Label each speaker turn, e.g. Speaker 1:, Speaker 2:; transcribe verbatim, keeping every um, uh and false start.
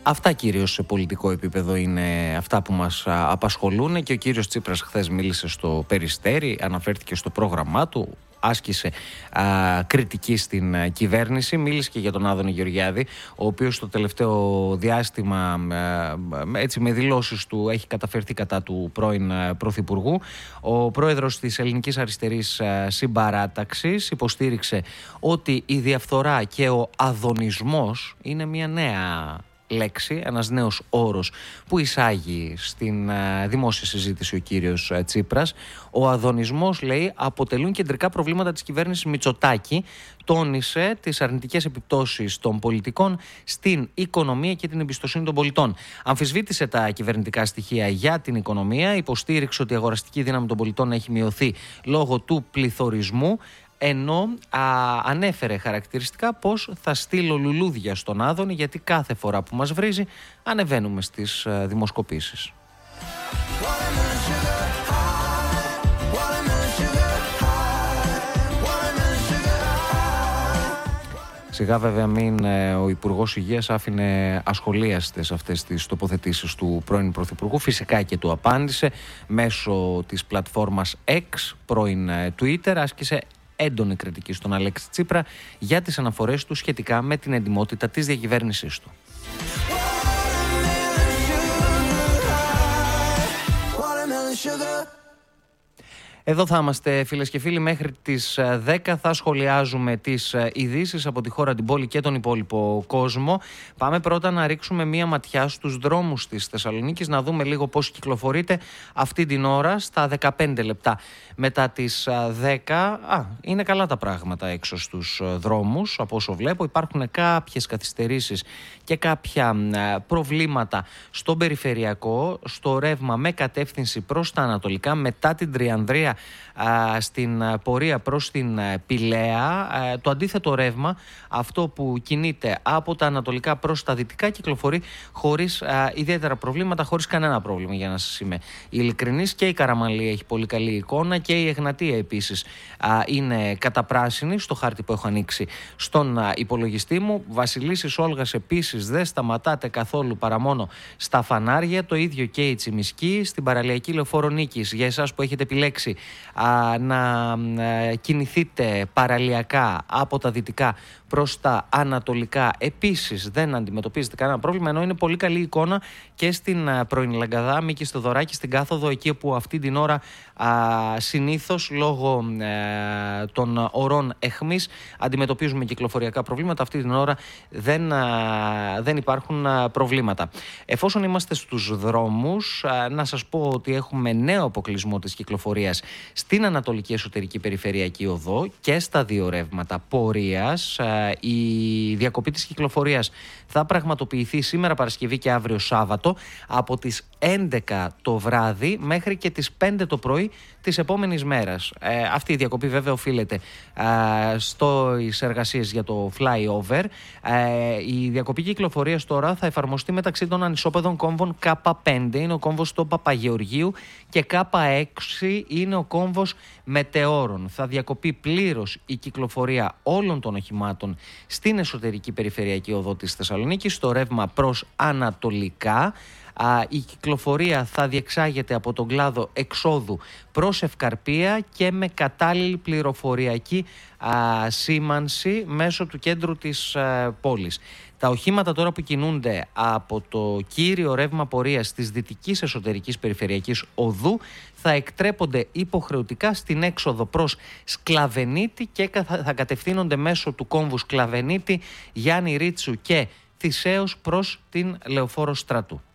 Speaker 1: Αυτά κυρίως σε πολιτικό επίπεδο είναι αυτά που μας απασχολούν και ο κύριος Τσίπρας χθες μίλησε στο Περιστέρι, αναφέρθηκε στο πρόγραμμά του, άσκησε α, κριτική στην α, κυβέρνηση, μίλησε και για τον Άδωνη Γεωργιάδη, ο οποίος στο τελευταίο διάστημα α, έτσι με δηλώσεις του έχει καταφερθεί κατά του πρώην α, Πρωθυπουργού. Ο πρόεδρος της Ελληνικής Αριστερής α, Συμπαράταξης υποστήριξε ότι η διαφθορά και ο αδωνισμός είναι μια νέα λέξη, ένας νέος όρος που εισάγει στην uh, δημόσια συζήτηση ο κύριος uh, Τσίπρας. Ο αδωνισμός, λέει, αποτελούν κεντρικά προβλήματα της κυβέρνησης Μητσοτάκη. Τόνισε τις αρνητικές επιπτώσεις των πολιτικών στην οικονομία και την εμπιστοσύνη των πολιτών. Αμφισβήτησε τα κυβερνητικά στοιχεία για την οικονομία, υποστήριξε ότι η αγοραστική δύναμη των πολιτών έχει μειωθεί λόγω του πληθωρισμού, ενώ α, ανέφερε χαρακτηριστικά πως θα στείλω λουλούδια στον Άδωνη γιατί κάθε φορά που μας βρίζει ανεβαίνουμε στις α, δημοσκοπήσεις. Σιγά βέβαια μην ε, ο Υπουργός Υγείας άφηνε ασχολίαστες αυτές τις τοποθετήσεις του πρώην Πρωθυπουργού. Φυσικά και του απάντησε μέσω της πλατφόρμας X, πρώην ε, Twitter, άσκησε έντονη κριτική στον Αλέξη Τσίπρα για τις αναφορές του σχετικά με την εντιμότητα της διακυβέρνησής του. Εδώ θα είμαστε, φίλες και φίλοι, μέχρι τις δέκα θα σχολιάζουμε τις ειδήσεις από τη χώρα, την πόλη και τον υπόλοιπο κόσμο. Πάμε πρώτα να ρίξουμε μία ματιά στους δρόμους της Θεσσαλονίκης, να δούμε λίγο πώς κυκλοφορείτε αυτή την ώρα στα δεκαπέντε λεπτά μετά τις δέκα. Α, είναι καλά τα πράγματα έξω στους δρόμους, από όσο βλέπω. Υπάρχουν κάποιες καθυστερήσεις και κάποια προβλήματα στον περιφερειακό, στο ρεύμα με κατεύθυνση προς τα ανατολικά, μετά την Τριανδρία στην πορεία προς την Πηλαία. Το αντίθετο ρεύμα, αυτό που κινείται από τα ανατολικά προς τα δυτικά, κυκλοφορεί χωρίς α, ιδιαίτερα προβλήματα, χωρίς κανένα πρόβλημα, για να σας είμαι ειλικρινής. Και η Καραμαλή έχει πολύ καλή εικόνα και η Εγνατία επίσης α, είναι καταπράσινη στο χάρτη που έχω ανοίξει στον α, υπολογιστή μου. Βασιλίσσης Όλγας επίσης δεν σταματάτε καθόλου παρά μόνο στα φανάρια. Το ίδιο και η Τσιμισκή. Στην παραλιακή λεωφόρο Νίκης, για εσάς που έχετε επιλέξει α, να α, κινηθείτε παραλιακά από τα δυτικά προς τα ανατολικά, επίσης δεν αντιμετωπίζετε κανένα πρόβλημα, ενώ είναι πολύ καλή εικόνα και στην πρώην Λαγκαδά, Μίκη Στοδωράκη, στην κάθοδο, εκεί που αυτή την ώρα α, συνήθως λόγω ε, των ωρών εχμής αντιμετωπίζουμε κυκλοφοριακά προβλήματα. Αυτή την ώρα δεν, α, δεν υπάρχουν α, προβλήματα. Εφόσον είμαστε στους δρόμους, α, να σας πω ότι έχουμε νέο αποκλεισμό της κυκλοφορίας στην Ανατολική Εσωτερική Περιφερειακή Οδό και στα δύο ρεύματα πορείας. Η διακοπή της κυκλοφορίας θα πραγματοποιηθεί σήμερα Παρασκευή και αύριο Σάββατο από τις έντεκα το βράδυ μέχρι και τις πέντε το πρωί της επόμενης μέρας. Ε, αυτή η διακοπή βέβαια οφείλεται ε, στις εργασίες για το flyover. Ε, η διακοπή κυκλοφορίας τώρα θα εφαρμοστεί μεταξύ των ανισόπεδων κόμβων Κ πέντε, είναι ο κόμβος του Παπαγεωργίου, και Κ έξι είναι ο κόμβος Μετεώρων. Θα διακοπεί πλήρως η κυκλοφορία όλων των οχημάτων στην εσωτερική περιφερειακή οδό της Θεσσαλονίκης, στο ρεύμα προς ανατολικά. Η κυκλοφορία θα διεξάγεται από τον κλάδο εξόδου προς Ευκαρπία και με κατάλληλη πληροφοριακή α, σήμανση μέσω του κέντρου της α, πόλης. Τα οχήματα τώρα που κινούνται από το κύριο ρεύμα πορείας της δυτικής εσωτερικής περιφερειακής οδού θα εκτρέπονται υποχρεωτικά στην έξοδο προς Σκλαβενίτη και θα κατευθύνονται μέσω του κόμβου Σκλαβενίτη, Γιάννη Ρίτσου και Θησέως προς την Λεωφόρο Στρατού.